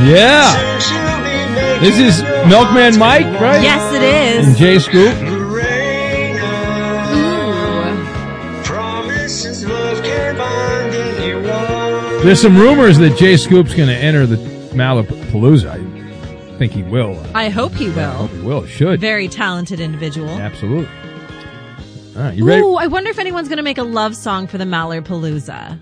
Yeah. This is Milkman Mike, right? Yes, it is. And Jay Scoop. There's some rumors that Jay Scoop's going to enter the Malapalooza. I think he will. I hope he will. I hope he will. Should. Very talented individual. Absolutely. All right, you ready? Ooh, I wonder if anyone's going to make a love song for the Malapalooza.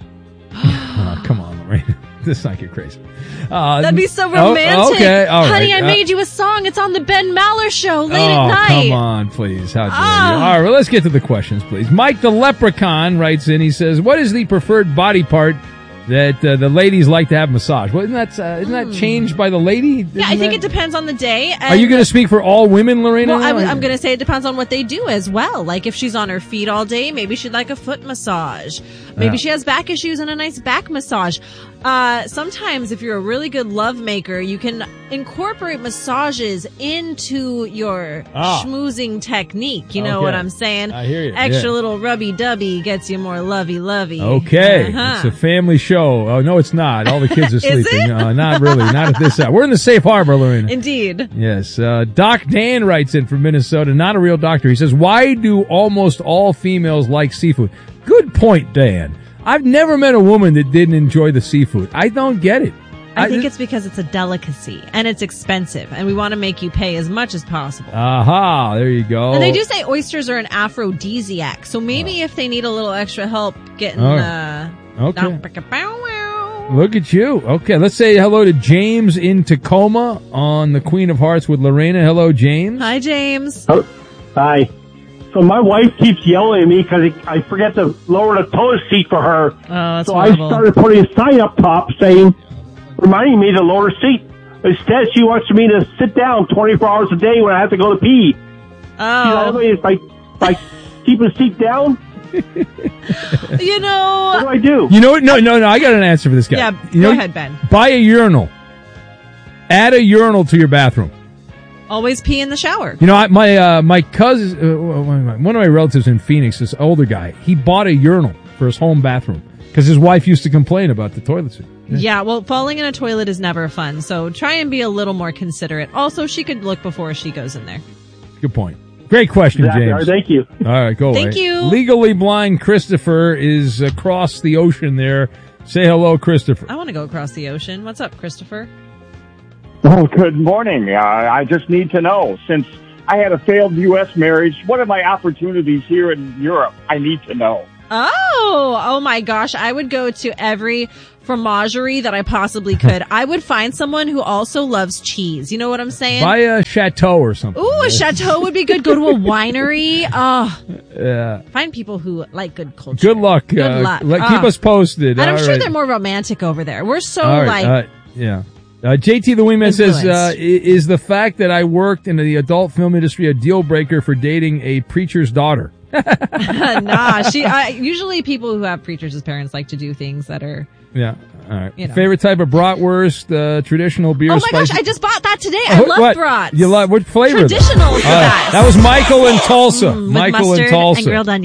Come on, Lorraine. This might get crazy. That'd be so romantic. Okay, all right. Honey, I made you a song. It's on the Ben Maller Show late at night. Come on, please. How dare you? All right, well, let's get to the questions, please. Mike the Leprechaun writes in. He says, what is the preferred body part that the ladies like to have massage? Well, isn't that changed by the lady? Yeah, I think it depends on the day. Are you going to speak for all women, Lorena? Well, I'm going to say it depends on what they do as well. Like if she's on her feet all day, maybe she'd like a foot massage. Maybe she has back issues and a nice back massage. Sometimes if you're a really good love maker, you can incorporate massages into your schmoozing technique. You know what I'm saying? I hear you. Extra little rubby-dubby gets you more lovey-lovey. Okay. It's a family show. Oh, no, it's not. All the kids are sleeping. Is it? Not really. Not at this hour. We're in the safe harbor, Lorena. Indeed. Yes. Doc Dan writes in from Minnesota, not a real doctor. He says, why do almost all females like seafood? Good point, Dan. I've never met a woman that didn't enjoy the seafood. I don't get it. I think it's because it's a delicacy and it's expensive and we want to make you pay as much as possible. Aha, there you go. And they do say oysters are an aphrodisiac, so maybe if they need a little extra help getting okay. Look at you. Okay, let's say hello to James in Tacoma on the Queen of Hearts with Lorena. Hello, James. Hi, James. Oh, hi. So my wife keeps yelling at me because I forget to lower the toilet seat for her. Oh, that's so horrible. I started putting a sign up top saying, reminding me to lower the seat. Instead, she wants me to sit down 24 hours a day when I have to go to pee. Oh. If I keep the seat down, you know. what do I do? You know what? No, I got an answer for this guy. Yeah, go ahead, Ben. Buy a urinal. Add a urinal to your bathroom. Always pee in the shower. You know, my cousin, one of my relatives in Phoenix, this older guy, he bought a urinal for his home bathroom because his wife used to complain about the toilet seat. Yeah, well, falling in a toilet is never fun, so try and be a little more considerate. Also, she could look before she goes in there. Good point. Great question, Exactly. James. All right, thank you. All right, go away. Thank you. Legally blind Christopher is across the ocean there. Say hello, Christopher. I want to go across the ocean. What's up, Christopher? Oh, good morning. I just need to know, since I had a failed U.S. marriage, what are my opportunities here in Europe? I need to know. Oh my gosh. I would go to every fromagerie that I possibly could. I would find someone who also loves cheese. You know what I'm saying? Buy a chateau or something. Ooh, a chateau would be good. Go to a winery. Oh. Yeah. Find people who like good culture. Good luck. Good luck. Keep us posted. And I'm All sure right. they're more romantic over there. We're so yeah. JT the Wingman says, influenced. is the fact that I worked in the adult film industry a deal breaker for dating a preacher's daughter? Nah, usually people who have preachers as parents like to do things that are. Yeah. All right. You know. Favorite type of bratwurst, traditional beer. Oh my spicy. gosh, I just bought that today. I love what? brats. You love what flavor? Traditional is the best. That was Michael in Tulsa. With Michael mustard in Tulsa. and grilled onion.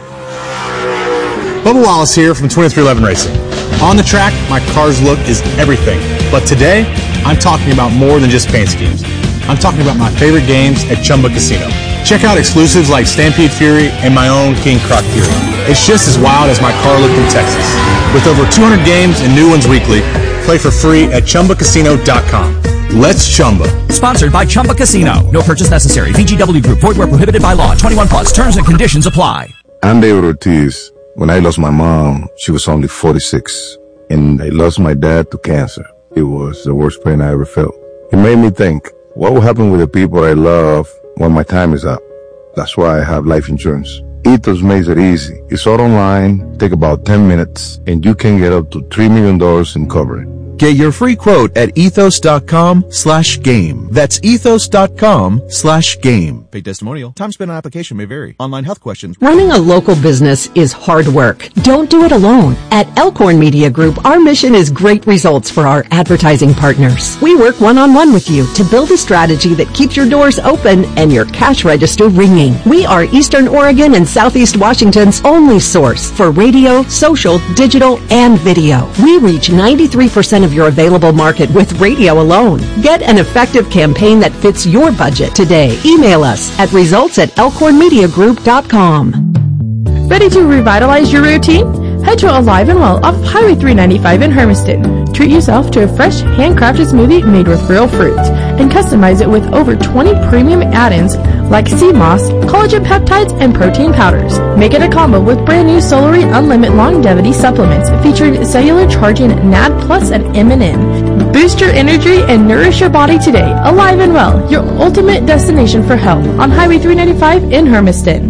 Bubba Wallace here from 2311 Racing. On the track, my car's look is everything. But today, I'm talking about more than just paint schemes. I'm talking about my favorite games at Chumba Casino. Check out exclusives like Stampede Fury and my own King Croc Fury. It's just as wild as my car looked in Texas. With over 200 games and new ones weekly, play for free at ChumbaCasino.com. Let's Chumba. Sponsored by Chumba Casino. No purchase necessary. VGW Group. Void where prohibited by law. 21 plus. Terms and conditions apply. I'm David Ortiz. When I lost my mom, she was only 46. And I lost my dad to cancer. It was the worst pain I ever felt. It made me think, what will happen with the people I love when my time is up? That's why I have life insurance. Ethos makes it easy. It's all online, take about 10 minutes, and you can get up to $3 million in coverage. Get your free quote at ethos.com/game. That's ethos.com/game. Paid testimonial. Time spent on application may vary. Online health questions. Running a local business is hard work. Don't do it alone. At Elkhorn Media Group, our mission is great results for our advertising partners. We work one-on-one with you to build a strategy that keeps your doors open and your cash register ringing. We are Eastern Oregon and Southeast Washington's only source for radio, social, digital, and video. We reach 93% of your available market with radio alone. Get an effective campaign that fits your budget today. Email us at results@results@elkhornmediagroup.com. Ready to revitalize your routine? Head to Alive and Well off Highway 395 in Hermiston. Treat yourself to a fresh, handcrafted smoothie made with real fruit and customize it with over 20 premium add-ins like sea moss, collagen peptides, and protein powders. Make it a combo with brand new Solary Unlimited Longevity supplements featuring cellular charging NAD Plus and MNN. Boost your energy and nourish your body today. Alive and Well, your ultimate destination for health on Highway 395 in Hermiston.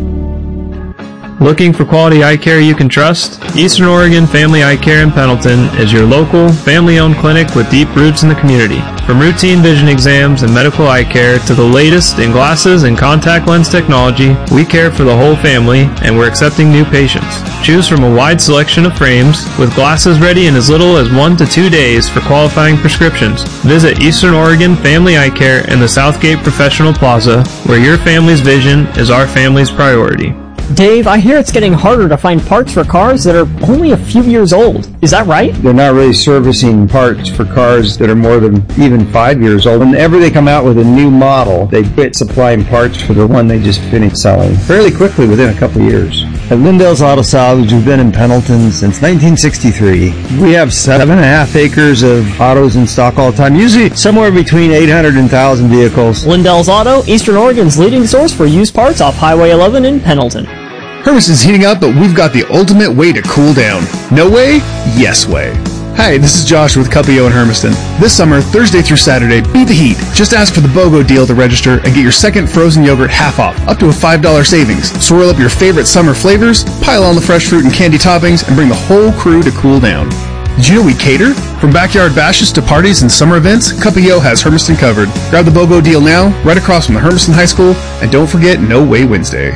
Looking for quality eye care you can trust? Eastern Oregon Family Eye Care in Pendleton is your local, family-owned clinic with deep roots in the community. From routine vision exams and medical eye care to the latest in glasses and contact lens technology, we care for the whole family and we're accepting new patients. Choose from a wide selection of frames with glasses ready in as little as 1 to 2 days for qualifying prescriptions. Visit Eastern Oregon Family Eye Care in the Southgate Professional Plaza, where your family's vision is our family's priority. Dave, I hear it's getting harder to find parts for cars that are only a few years old. Is that right? They're not really servicing parts for cars that are more than even 5 years old. Whenever they come out with a new model, they quit supplying parts for the one they just finished selling fairly quickly within a couple of years. At Lindell's Auto Salvage, we've been in Pendleton since 1963. We have 7.5 acres of autos in stock all the time, usually somewhere between 800 and 1,000 vehicles. Lindell's Auto, Eastern Oregon's leading source for used parts off Highway 11 in Pendleton. Hermiston's heating up, but we've got the ultimate way to cool down. No way? Yes way. Hi, this is Josh with Cupio in Hermiston. This summer, Thursday through Saturday, beat the heat. Just ask for the BOGO deal to register and get your second frozen yogurt half off, up to a $5 savings. Swirl up your favorite summer flavors, pile on the fresh fruit and candy toppings, and bring the whole crew to cool down. Did you know we cater? From backyard bashes to parties and summer events, Cupio has Hermiston covered. Grab the BOGO deal now, right across from the Hermiston High School, and don't forget No Way Wednesday.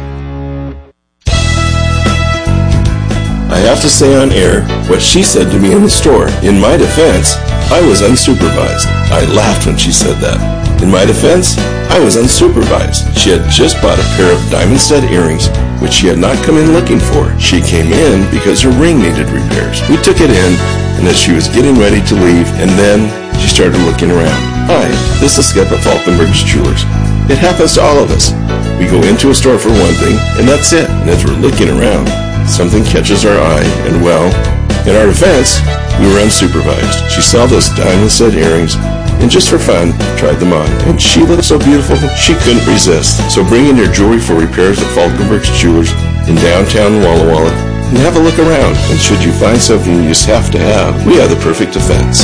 I have to say on air what she said to me in the store. In my defense, I was unsupervised. I laughed when she said that. In my defense, I was unsupervised. She had just bought a pair of diamond stud earrings, which she had not come in looking for. She came in because her ring needed repairs. We took it in, and as she was getting ready to leave, and then she started looking around. Hi, this is Skip at Falkenberg's Jewelers. It happens to all of us. We go into a store for one thing, and that's it. And as we're looking around, something catches our eye, and well, in our defense, we were unsupervised. She saw those diamond stud earrings, and just for fun, tried them on. And she looked so beautiful, she couldn't resist. So bring in your jewelry for repairs at Falkenberg's Jewelers in downtown Walla Walla, and have a look around. And should you find something you just have to have, we have the perfect defense.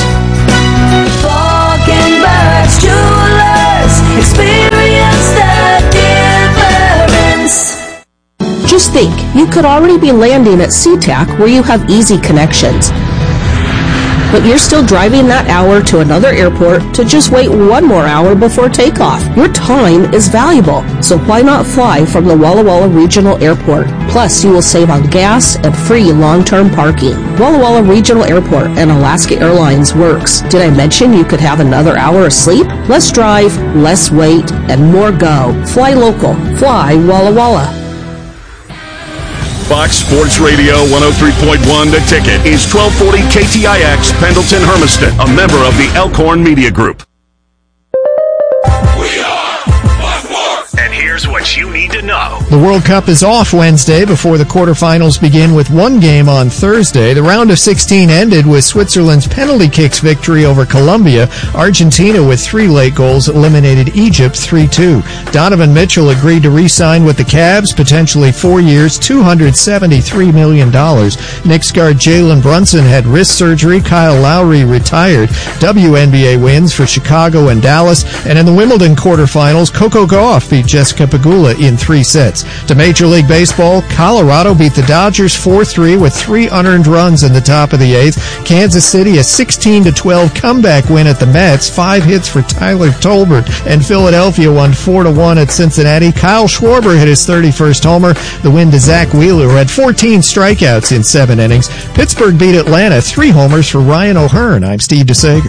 Falkenberg's Jewelers, experience the difference. Just think, you could already be landing at SeaTac where you have easy connections. But you're still driving that hour to another airport to just wait one more hour before takeoff. Your time is valuable, so why not fly from the Walla Walla Regional Airport? Plus, you will save on gas and free long-term parking. Walla Walla Regional Airport and Alaska Airlines works. Did I mention you could have another hour of sleep? Less drive, less wait, and more go. Fly local. Fly Walla Walla. Fox Sports Radio 103.1 The Ticket is 1240 KTIX Pendleton Hermiston, a member of the Elkhorn Media Group. And here's what you need to know. The World Cup is off Wednesday before the quarterfinals begin with one game on Thursday. The round of 16 ended with Switzerland's penalty kicks victory over Colombia. Argentina, with 3 late goals, eliminated Egypt 3-2. Donovan Mitchell agreed to re-sign with the Cavs, potentially 4 years, $273 million. Knicks guard Jalen Brunson had wrist surgery. Kyle Lowry retired. WNBA wins for Chicago and Dallas. And in the Wimbledon quarterfinals, Coco Gauff beat Jessica Pegula in 3 sets. To Major League Baseball, Colorado beat the Dodgers 4-3 with 3 unearned runs in the top of the 8th. Kansas City a 16-12 comeback win at the Mets, 5 hits for Tyler Tolbert, and Philadelphia won 4-1 at Cincinnati. Kyle Schwarber hit his 31st homer. The win to Zach Wheeler, who had 14 strikeouts in 7 innings. Pittsburgh beat Atlanta 3 homers for Ryan O'Hearn. I'm Steve DeSager.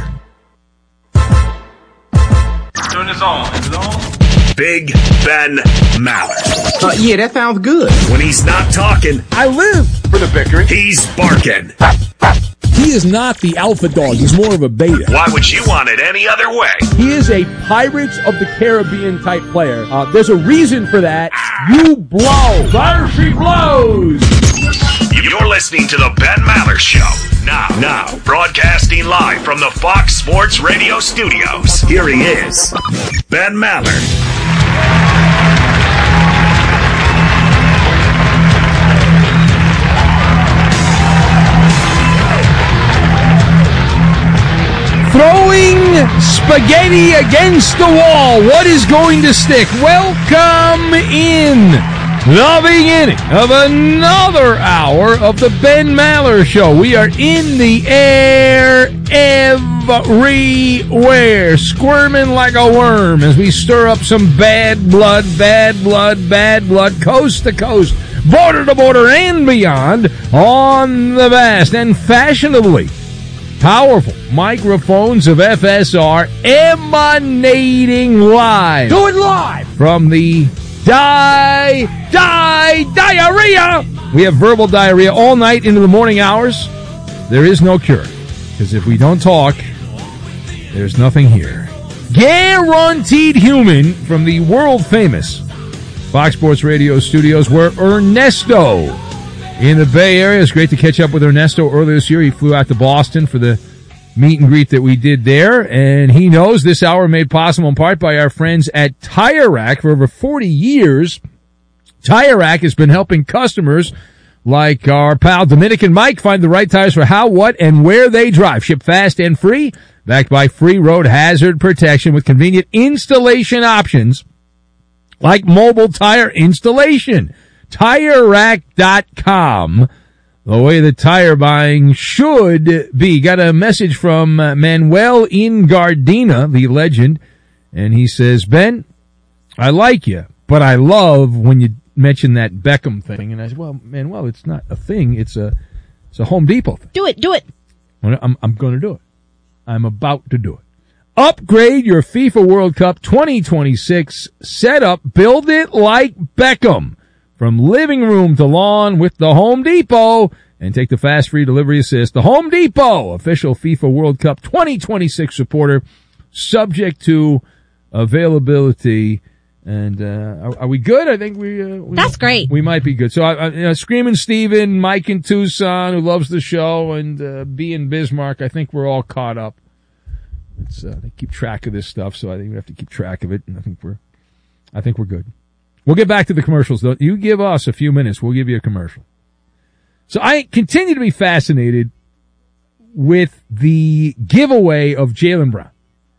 Turn this on. Big Ben Maller. Yeah, that sounds good. When he's not talking, I live for the victory. He's barking. he is not the alpha dog. He's more of a beta. Why would you want it any other way? He is a Pirates of the Caribbean type player. There's a reason for that. You blow. Fire she blows. You're listening to the Ben Maller Show. Now, broadcasting live from the Fox Sports Radio studios. Here he is, Ben Maller. Throwing spaghetti against the wall. What is going to stick? Welcome in the beginning of another hour of the Ben Maller Show. We are in the air everywhere, squirming like a worm as we stir up some bad blood, coast to coast, border to border, and beyond on the vast and fashionably powerful microphones of FSR emanating live. Do it live! From the diarrhea. We have verbal diarrhea all night into the morning hours. There is no cure. Because if we don't talk, there's nothing here. Guaranteed Human from the world famous Fox Sports Radio studios, where Ernesto in the Bay Area. It's great to catch up with Ernesto earlier this year. He flew out to Boston for the meet and greet that we did there, and he knows this hour made possible in part by our friends at Tire Rack. For over 40 years, Tire Rack has been helping customers like our pal Dominican Mike find the right tires for how, what, and where they drive. Ship fast and free, backed by free road hazard protection with convenient installation options like mobile tire installation. TireRack.com, the way the tire buying should be. Got a message from Manuel in Gardena, the legend, and he says, Ben, I like you, but I love when you mention that Beckham thing. And I said, well, Manuel, it's not a thing. It's a Home Depot thing. Do it. I'm going to do it. I'm about to do it. Upgrade your FIFA World Cup 2026 setup. Build it like Beckham. From living room to lawn with the Home Depot, and take the fast free delivery assist. The Home Depot, official FIFA World Cup 2026 supporter, subject to availability. And are we good? I think we that's great. We might be good. So Screaming Steven, Mike in Tucson, who loves the show, and B in Bismarck, I think we're all caught up. They keep track of this stuff, so I think we have to keep track of it, and I think we're good. We'll get back to the commercials, though. You give us a few minutes, we'll give you a commercial. So I continue to be fascinated with the giveaway of Jaylen Brown.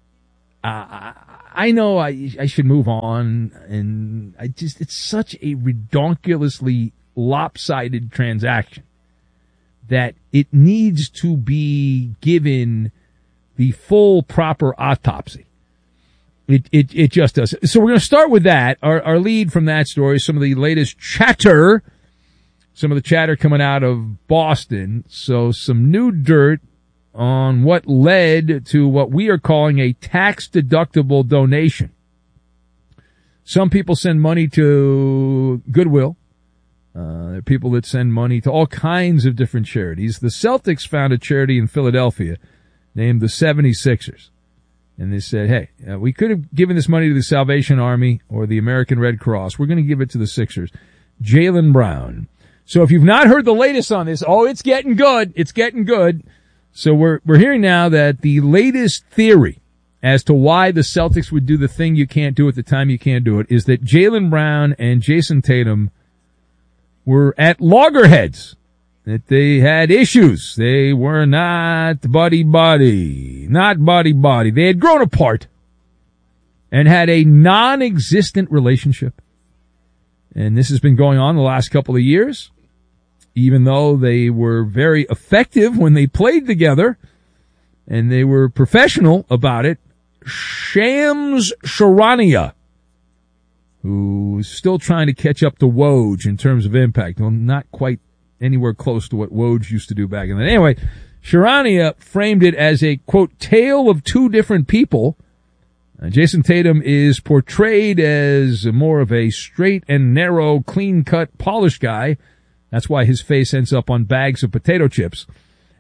I know I should move on, and it's such a redonkulously lopsided transaction that it needs to be given the full proper autopsy. It just does. So we're going to start with that. Our lead from that story, some of the latest chatter, some of the chatter coming out of Boston. So some new dirt on what led to what we are calling a tax-deductible donation. Some people send money to Goodwill. There are people that send money to all kinds of different charities. The Celtics found a charity in Philadelphia named the 76ers. And they said, hey, we could have given this money to the Salvation Army or the American Red Cross. We're going to give it to the Sixers. Jaylen Brown. So if you've not heard the latest on this, it's getting good. It's getting good. So we're hearing now that the latest theory as to why the Celtics would do the thing you can't do at the time you can't do it is that Jaylen Brown and Jason Tatum were at loggerheads. That they had issues. They were not buddy-buddy. Not buddy-buddy. They had grown apart and had a non-existent relationship. And this has been going on the last couple of years. Even though they were very effective when they played together and they were professional about it, Shams Charania, who's still trying to catch up to Woj in terms of impact. Well, not quite anywhere close to what Woj used to do back in the day. Anyway, Charania framed it as a, quote, tale of two different people. Jason Tatum is portrayed as more of a straight and narrow, clean-cut, polished guy. That's why his face ends up on bags of potato chips.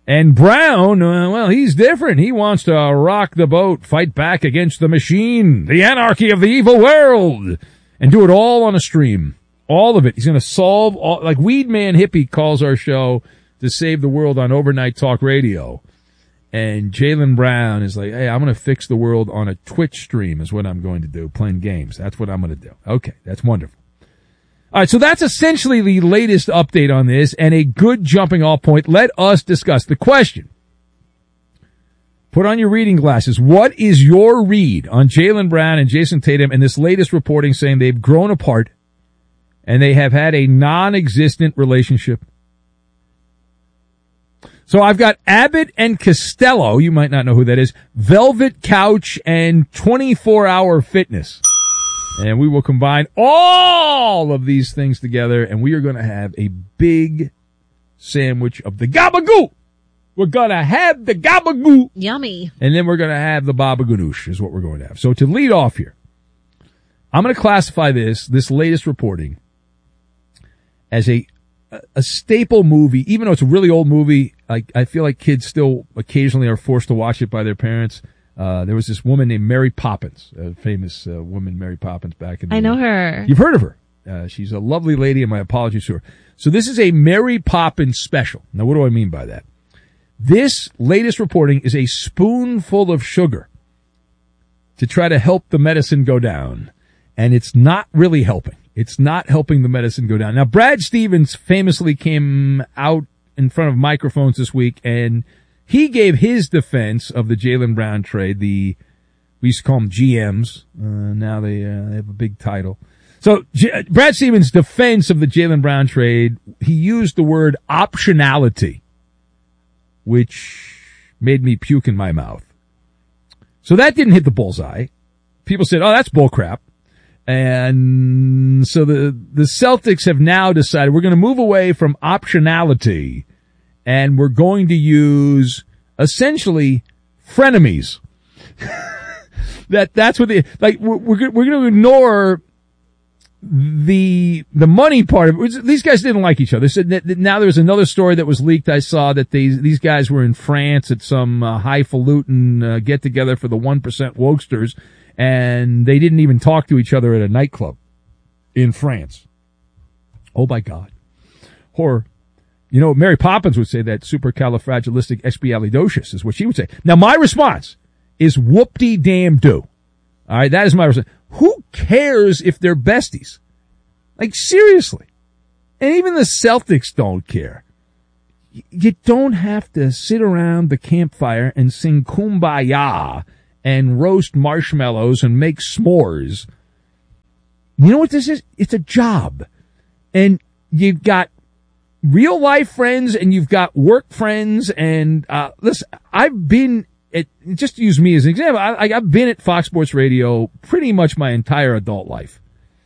And Brown, well, he's different. He wants to rock the boat, fight back against the machine, the anarchy of the evil world, and do it all on a stream. All of it. He's going to solve all, like Weed Man Hippie calls our show to save the world on overnight talk radio. And Jaylen Brown is like, hey, I'm going to fix the world on a Twitch stream is what I'm going to do, playing games. That's what I'm going to do. Okay, that's wonderful. All right, so that's essentially the latest update on this and a good jumping off point. Let us discuss the question. Put on your reading glasses. What is your read on Jaylen Brown and Jason Tatum and this latest reporting saying they've grown apart and they have had a non-existent relationship? So I've got Abbott and Costello. You might not know who that is. Velvet Couch and 24-Hour Fitness. And we will combine all of these things together, and we are going to have a big sandwich of the gabagoo. We're going to have the gabagoo. Yummy. And then we're going to have the babaganoosh is what we're going to have. So to lead off here, I'm going to classify this latest reporting as a staple movie, even though it's a really old movie. I feel like kids still occasionally are forced to watch it by their parents. There was this woman named Mary Poppins, a famous woman, Mary Poppins, back in the I know her. You've heard of her. She's a lovely lady, and my apologies to her. So this is a Mary Poppins special. Now, what do I mean by that? This latest reporting is a spoonful of sugar to try to help the medicine go down, and it's not really helping. It's not helping the medicine go down. Now, Brad Stevens famously came out in front of microphones this week, and he gave his defense of the Jaylen Brown trade. We used to call them GMs. Now they have a big title. So Brad Stevens' defense of the Jaylen Brown trade, he used the word optionality, which made me puke in my mouth. So that didn't hit the bullseye. People said, oh, that's bullcrap. And so the Celtics have now decided we're going to move away from optionality and we're going to use essentially frenemies. That's what we're going to ignore the money part of it. These guys didn't like each other. So now there's another story that was leaked. I saw that these guys were in France at some highfalutin get together for the 1% wokesters, and they didn't even talk to each other at a nightclub in France. Oh my God, horror. You know, Mary Poppins would say that supercalifragilisticexpialidocious is what she would say. Now, my response is whoop-de-damn-do. All right, that is my response. Who cares if they're besties? Like, seriously. And even the Celtics don't care. You don't have to sit around the campfire and sing Kumbaya and roast marshmallows and make s'mores. You know what this is? It's a job. And you've got real life friends and you've got work friends. And listen, I've been just to use me as an example, I've been at Fox Sports Radio pretty much my entire adult life.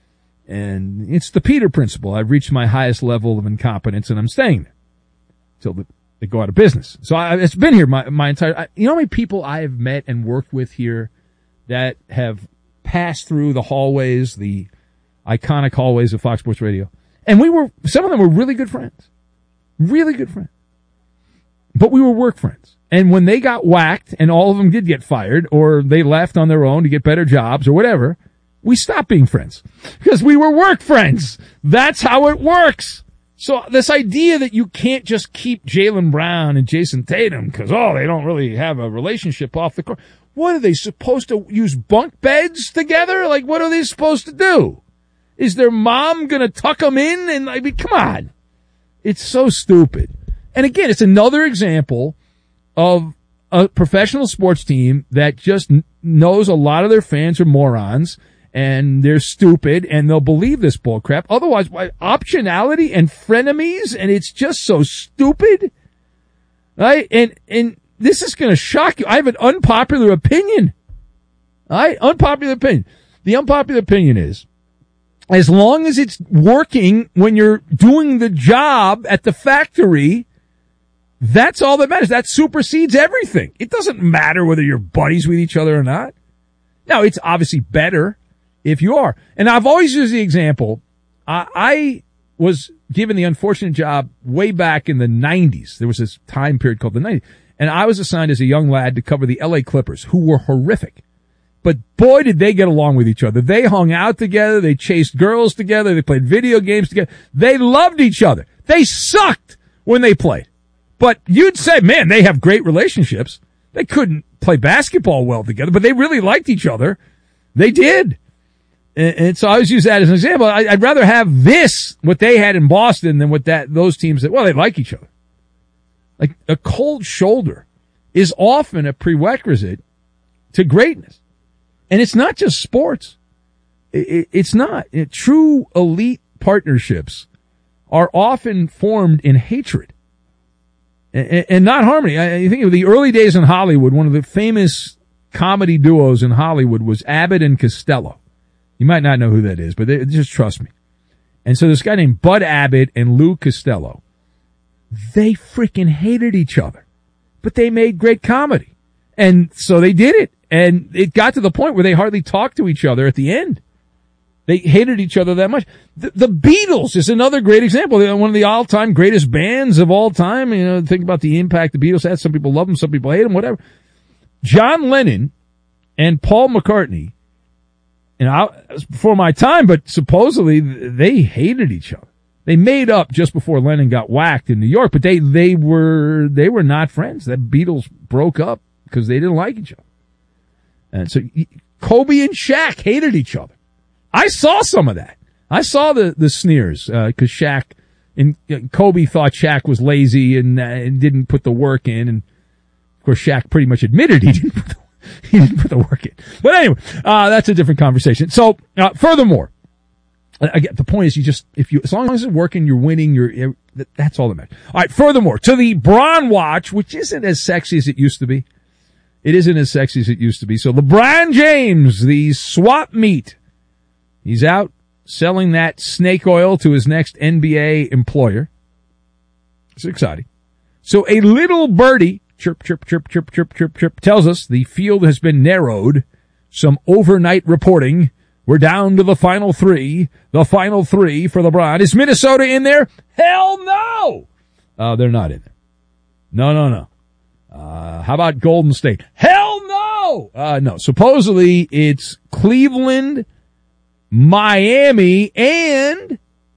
And it's the Peter principle. I've reached my highest level of incompetence and I'm staying there until they go out of business. So it's been here my entire, you know how many people I have met and worked with here that have passed through the hallways, the iconic hallways of Fox Sports Radio. And some of them were really good friends. Really good friends. But we were work friends. And when they got whacked, and all of them did get fired, or they left on their own to get better jobs or whatever, we stopped being friends. Because we were work friends. That's how it works. So this idea that you can't just keep Jaylen Brown and Jason Tatum because, they don't really have a relationship off the court. What are they supposed to use bunk beds together? Like, what are they supposed to do? Is their mom going to tuck them in? And I mean, come on. It's so stupid. And again, it's another example of a professional sports team that just knows a lot of their fans are morons and they're stupid and they'll believe this bullcrap. Otherwise, optionality and frenemies, and it's just so stupid. Right? And this is going to shock you. I have an unpopular opinion. All right? Unpopular opinion. The unpopular opinion is, as long as it's working when you're doing the job at the factory, that's all that matters. That supersedes everything. It doesn't matter whether you're buddies with each other or not. Now, it's obviously better if you are. And I've always used the example. I was given the unfortunate job way back in the 90s. There was this time period called the 90s. And I was assigned as a young lad to cover the LA Clippers, who were horrific. But boy, did they get along with each other. They hung out together. They chased girls together. They played video games together. They loved each other. They sucked when they played. But you'd say, man, they have great relationships. They couldn't play basketball well together, but they really liked each other. They did. And so I always use that as an example. I'd rather have this, what they had in Boston, than what those teams that, well, they like each other. Like, a cold shoulder is often a prerequisite to greatness. And it's not just sports. It's not. True elite partnerships are often formed in hatred and not harmony. I think of the early days in Hollywood, one of the famous comedy duos in Hollywood was Abbott and Costello. You might not know who that is, but just trust me. And so this guy named Bud Abbott and Lou Costello, they freaking hated each other, but they made great comedy. And so they did it. And it got to the point where they hardly talked to each other at the end. They hated each other that much. The Beatles is another great example. They're one of the all-time greatest bands of all time. You know, think about the impact the Beatles had. Some people love them, some people hate them, whatever. John Lennon and Paul McCartney, and it was before my time, but supposedly they hated each other. They made up just before Lennon got whacked in New York, but they were not friends. The Beatles broke up because they didn't like each other. And so Kobe and Shaq hated each other. I saw some of that. I saw the sneers, cause Shaq and Kobe thought Shaq was lazy and didn't put the work in. And of course Shaq pretty much admitted he didn't put the work in. But anyway, that's a different conversation. So, furthermore, again, the point is as long as it's working, you're winning, that's all that matters. All right. Furthermore, to the Bron watch, which isn't as sexy as it used to be. It isn't as sexy as it used to be. So LeBron James, the swap meet, he's out selling that snake oil to his next NBA employer. It's exciting. So a little birdie, chirp, chirp, chirp, chirp, chirp, chirp, chirp, tells us the field has been narrowed. Some overnight reporting. We're down to the final three. The final three for LeBron. Is Minnesota in there? Hell no! They're not in there. No. How about Golden State? Hell no! No. Supposedly it's Cleveland, Miami, and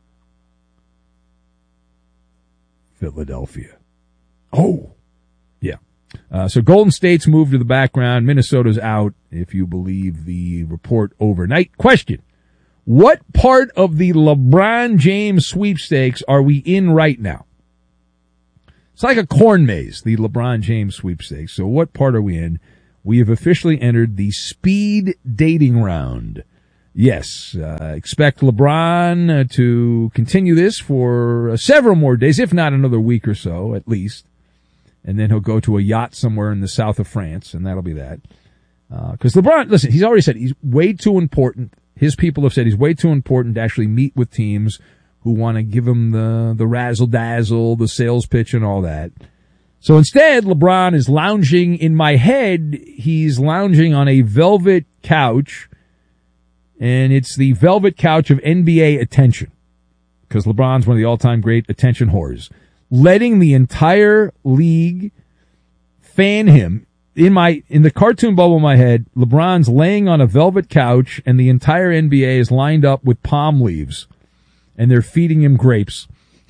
Philadelphia. Oh, yeah. So Golden State's moved to the background. Minnesota's out, if you believe the report overnight. Question. What part of the LeBron James sweepstakes are we in right now? It's like a corn maze, the LeBron James sweepstakes. So what part are we in? We have officially entered the speed dating round. Yes, expect LeBron to continue this for several more days, if not another week or so, at least. And then he'll go to a yacht somewhere in the south of France, and that'll be that. Because LeBron, listen, he's already said he's way too important. His people have said he's way too important to actually meet with teams who want to give him the razzle-dazzle, the sales pitch, and all that. So instead, LeBron is lounging. In my head, he's lounging on a velvet couch, and it's the velvet couch of NBA attention, because LeBron's one of the all-time great attention whores, letting the entire league fan him. In the cartoon bubble in my head, LeBron's laying on a velvet couch, and the entire NBA is lined up with palm leaves. And they're feeding him grapes.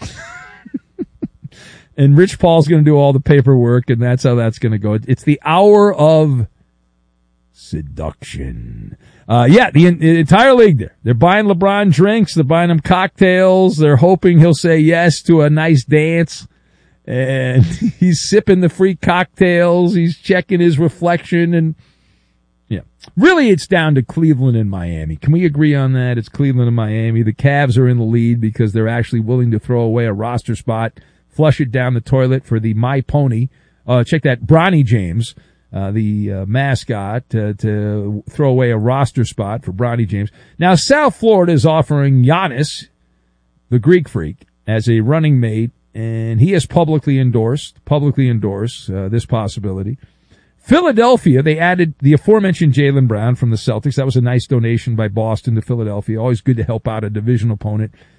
And Rich Paul's going to do all the paperwork, and that's how that's going to go. It's the hour of seduction. The entire league there. They're buying LeBron drinks. They're buying him cocktails. They're hoping he'll say yes to a nice dance. And he's sipping the free cocktails. He's checking his reflection, and yeah. Really, it's down to Cleveland and Miami. Can we agree on that? It's Cleveland and Miami. The Cavs are in the lead because they're actually willing to throw away a roster spot, flush it down the toilet for the My Pony. Check that, Bronny James, the mascot, to throw away a roster spot for Bronny James. Now, South Florida is offering Giannis, the Greek freak, as a running mate, and he has publicly endorsed this possibility. Philadelphia, they added the aforementioned Jaylen Brown from the Celtics. That was a nice donation by Boston to Philadelphia. Always good to help out a division opponent.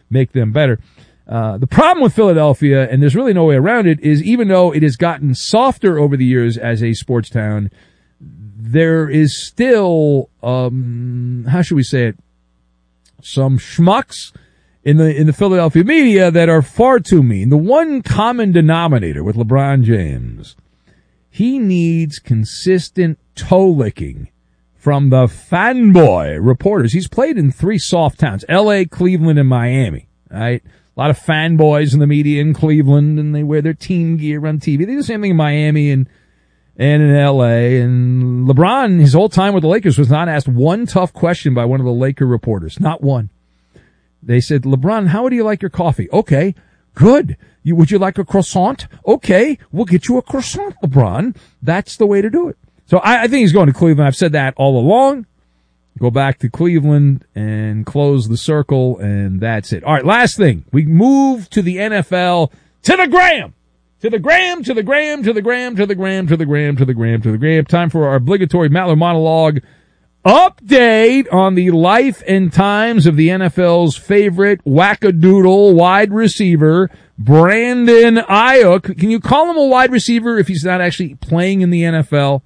make them better. The problem with Philadelphia, and there's really no way around it, is even though it has gotten softer over the years as a sports town, there is still, how should we say it, some schmucks in the Philadelphia media that are far too mean. The one common denominator with LeBron James, he needs consistent toe licking from the fanboy reporters. He's played in 3 soft towns, L.A., Cleveland, and Miami, right? A lot of fanboys in the media in Cleveland, and they wear their team gear on TV. They do the same thing in Miami and in L.A. And LeBron, his whole time with the Lakers, was not asked one tough question by one of the Laker reporters. Not one. They said, LeBron, how do you like your coffee? Okay, good. Would you like a croissant? Okay, we'll get you a croissant, LeBron. That's the way to do it. So I think he's going to Cleveland. I've said that all along. Go back to Cleveland and close the circle, and that's it. All right, last thing. We move to the NFL, to the gram. To the gram, to the gram, to the gram, to the gram, to the gram, to the gram, to the gram. Time for our obligatory Mattler monologue update on the life and times of the NFL's favorite wackadoodle wide receiver, Brandon Ayuk. Can you call him a wide receiver if he's not actually playing in the NFL?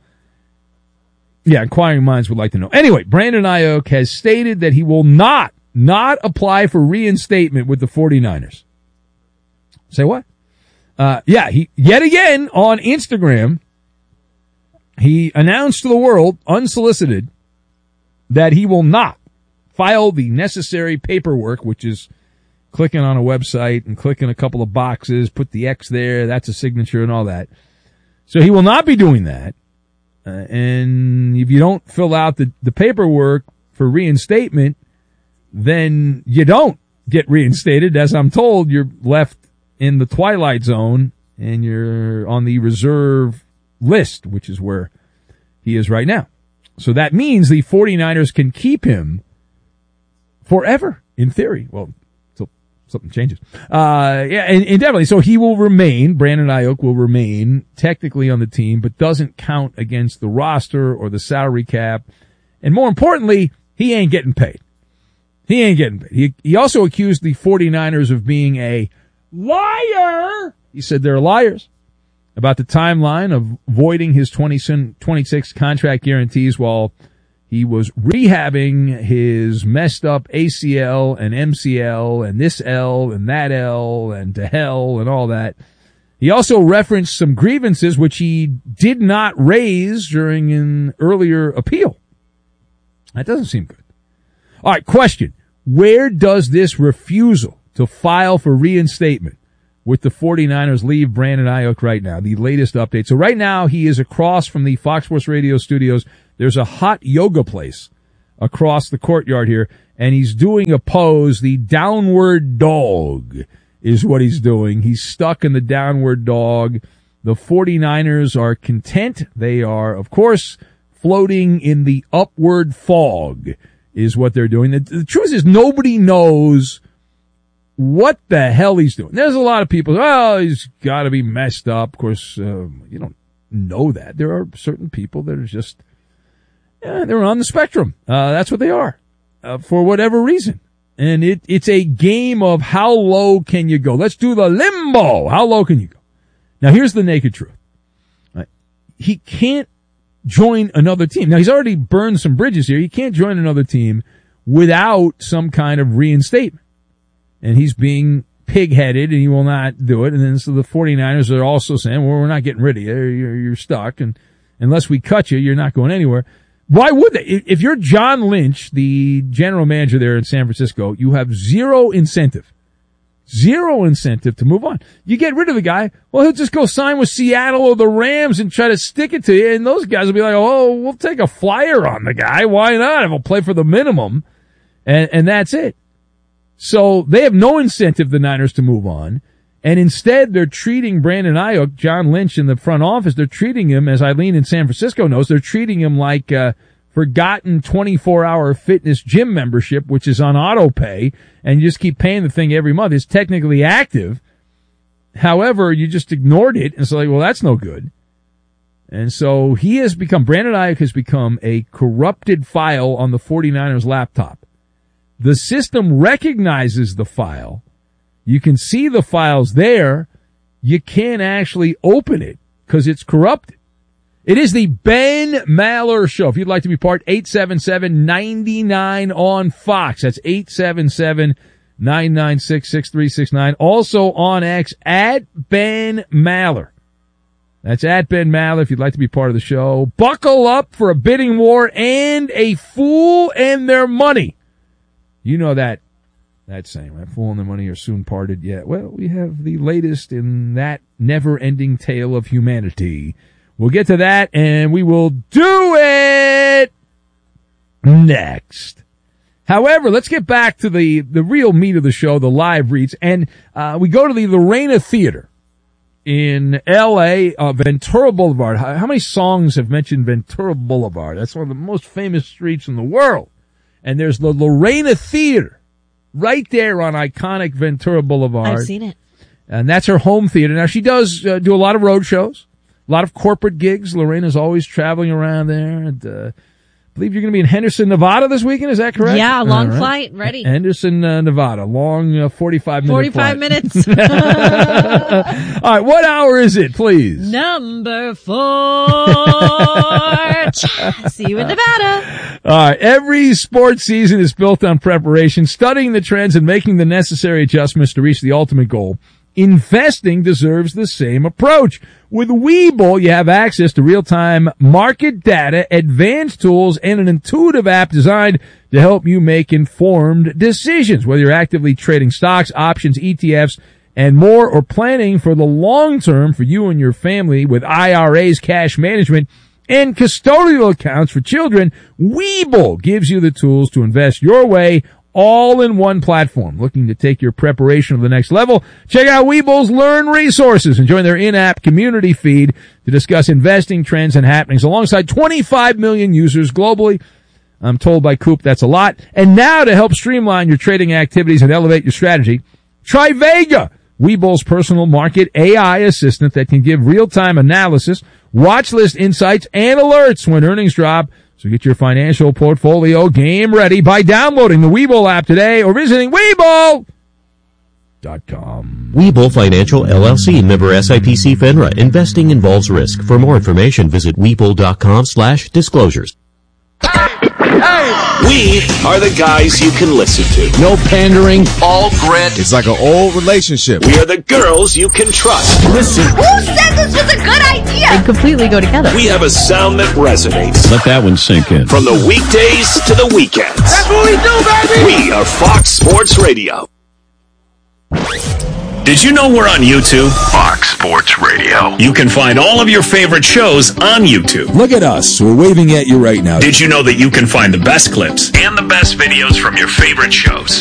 Yeah, inquiring minds would like to know. Anyway, Brandon Ayuk has stated that he will not apply for reinstatement with the 49ers. Say what? He, yet again on Instagram, he announced to the world, unsolicited, that he will not file the necessary paperwork, which is clicking on a website and clicking a couple of boxes, put the X there, that's a signature and all that. So he will not be doing that. And if you don't fill out the paperwork for reinstatement, then you don't get reinstated. As I'm told, you're left in the twilight zone and you're on the reserve list, which is where he is right now. So that means the 49ers can keep him forever, in theory. Well, until something changes. And definitely. So he will remain, Brandon Ayuk will remain technically on the team, but doesn't count against the roster or the salary cap. And more importantly, he ain't getting paid. He ain't getting paid. He also accused the 49ers of being a liar. He said they're liars about the timeline of voiding his 26 contract guarantees while he was rehabbing his messed up ACL and MCL and this L and that L and to hell and all that. He also referenced some grievances which he did not raise during an earlier appeal. That doesn't seem good. All right, question. Where does this refusal to file for reinstatement with the 49ers leave Brandon Ayuk right now? The latest update. So right now he is across from the Fox Sports Radio studios. There's a hot yoga place across the courtyard here, and he's doing a pose. The downward dog is what he's doing. He's stuck in the downward dog. The 49ers are content. They are, of course, floating in the upward fog is what they're doing. The truth is nobody knows what the hell he's doing. There's a lot of people, he's got to be messed up. Of course, you don't know that. There are certain people that are just, they're on the spectrum. That's what they are, for whatever reason. And it's a game of how low can you go? Let's do the limbo. How low can you go? Now, here's the naked truth. He can't join another team. Now, he's already burned some bridges here. He can't join another team without some kind of reinstatement. And he's being pig-headed, and he will not do it. And then so the 49ers are also saying, well, we're not getting rid of you. You're stuck. And unless we cut you, you're not going anywhere. Why would they? If you're John Lynch, the general manager there in San Francisco, you have zero incentive to move on. You get rid of the guy, well, he'll just go sign with Seattle or the Rams and try to stick it to you. And those guys will be like, oh, we'll take a flyer on the guy. Why not? He'll play for the minimum. And that's it. So they have no incentive, the Niners, to move on. And instead, they're treating Brandon Ayuk, John Lynch in the front office, they're treating him, as Eileen in San Francisco knows, they're treating him like a forgotten 24-hour fitness gym membership, which is on auto pay, and you just keep paying the thing every month. It's technically active. However, you just ignored it, and so like, well, that's no good. And so Brandon Ayuk has become a corrupted file on the 49ers laptop. The system recognizes the file. You can see the files there. You can't actually open it because it's corrupted. It is the Ben Maller Show. If you'd like to be part, 877-99 on Fox. That's 877-996-6369. Also on X, at Ben Maller. That's at Ben Maller if you'd like to be part of the show. Buckle up for a bidding war and a fool and their money. You know that saying, right? Fool and their money are soon parted. Yeah, well, we have the latest in that never-ending tale of humanity. We'll get to that, and we will do it next. However, let's get back to the real meat of the show, the live reads, and we go to the Lorena Theater in L.A., Ventura Boulevard. How many songs have mentioned Ventura Boulevard? That's one of the most famous streets in the world. And there's the Lorena Theater right there on iconic Ventura Boulevard. I've seen it. And that's her home theater. Now, she does do a lot of road shows, a lot of corporate gigs. Lorena's always traveling around there. And I believe you're going to be in Henderson, Nevada this weekend. Is that correct? Yeah, long flight, ready. Henderson, Nevada. Long 45-minute 45 minutes. All right, what hour is it, please? Number 4. See you in Nevada. All right, every sports season is built on preparation, studying the trends, and making the necessary adjustments to reach the ultimate goal. Investing deserves the same approach. With Webull, you have access to real-time market data, advanced tools, and an intuitive app designed to help you make informed decisions. Whether you're actively trading stocks, options, ETFs, and more, or planning for the long term for you and your family with IRAs, cash management, and custodial accounts for children, Webull gives you the tools to invest your way, all in one platform. Looking to take your preparation to the next level? Check out Webull's Learn Resources and join their in-app community feed to discuss investing trends and happenings alongside 25 million users globally. I'm told by Coop that's a lot. And now to help streamline your trading activities and elevate your strategy, try Vega, Webull's personal market AI assistant that can give real-time analysis, watch list insights, and alerts when earnings drop. So get your financial portfolio game ready by downloading the Webull app today or visiting Webull.com. Webull Financial LLC, member SIPC FINRA. Investing involves risk. For more information, visit Webull.com/disclosures. We are the guys you can listen to. No pandering. All grit. It's like an old relationship. We are the girls you can trust. Listen. Who said this was a good idea? They completely go together. We have a sound that resonates. Let that one sink in. From the weekdays to the weekends. That's what we do, baby! We are Fox Sports Radio. Did you know we're on YouTube? Fox Sports Radio. You can find all of your favorite shows on YouTube. Look at us. We're waving at you right now. Did you know that you can find the best clips and the best videos from your favorite shows